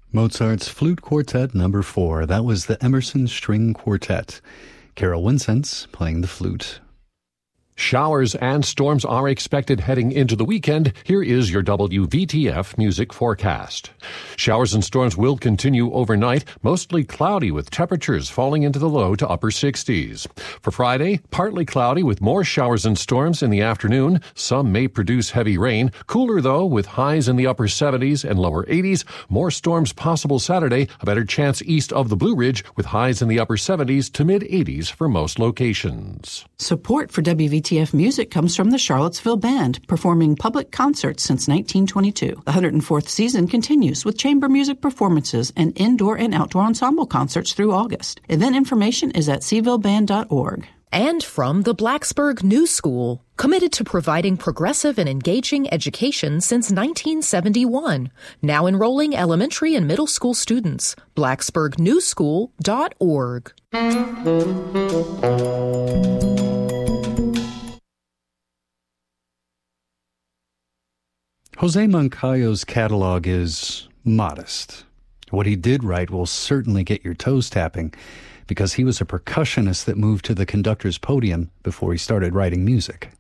Mozart's Flute Quartet No. 4. That was the Emerson String Quartet. Carol Winsence playing the flute. Showers and storms are expected heading into the weekend. Here is your WVTF music forecast. Showers and storms will continue overnight, mostly cloudy with temperatures falling into the low to upper 60s. For Friday, partly cloudy with more showers and storms in the afternoon. Some may produce heavy rain. Cooler, though, with highs in the upper 70s and lower 80s. More storms possible Saturday. A better chance east of the Blue Ridge with highs in the upper 70s to mid-80s for most locations. Support for WVTF music comes from the Charlottesville Band, performing public concerts since 1922. The 104th season continues with chamber music performances and indoor and outdoor ensemble concerts through August. Event information is at sevilleband.org. And from the Blacksburg New School, committed to providing progressive and engaging education since 1971. Now enrolling elementary and middle school students. blacksburgnewschool.org. Jose Moncayo's catalog is modest. What he did write will certainly get your toes tapping, because he was a percussionist that moved to the conductor's podium before he started writing music.